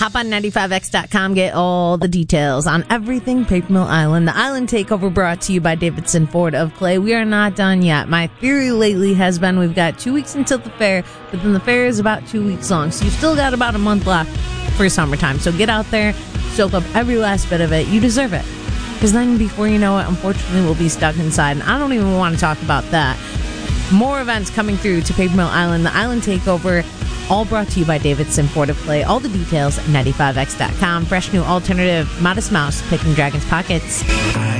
Hop on 95x.com, get all the details on everything Paper Mill Island. The Island Takeover brought to you by Davidson Ford of Clay. We are not done yet. My theory lately has been we've got 2 weeks until the fair, but then the fair is about 2 weeks long, so you've still got about a month left for summertime. So get out there, soak up every last bit of it. You deserve it. Because then before you know it, unfortunately, we'll be stuck inside, and I don't even want to talk about that. More events coming through to Paper Mill Island, the Island Takeover, all brought to you by Davidson Ford of Clay. All the details at 95x.com. Fresh new alternative, Modest Mouse, picking Dragon's Pockets.